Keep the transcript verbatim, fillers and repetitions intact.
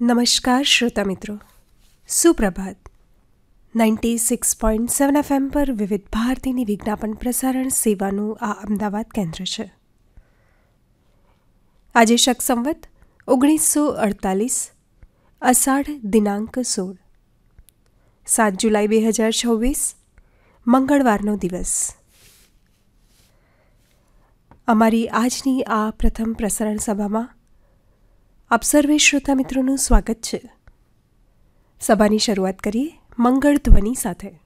નમસ્કાર શ્રોતા મિત્રો, સુપ્રભાત. Ninety six point seven F M પર વિવિધ ભારતીની વિજ્ઞાપન પ્રસારણ સેવાનું આ અમદાવાદ કેન્દ્ર છે. આજે શક સંવત ઓગણીસો અડતાલીસ, અષાઢ દિનાંક સોળ, સાત જુલાઈ બે હજાર છવ્વીસ, મંગળવારનો દિવસ. અમારી આજની આ પ્રથમ પ્રસારણ સભામાં આપ સર્વે શ્રોતા મિત્રોનું સ્વાગત છે. સભાની શરૂઆત કરીએ મંગળ ધ્વનિ સાથે.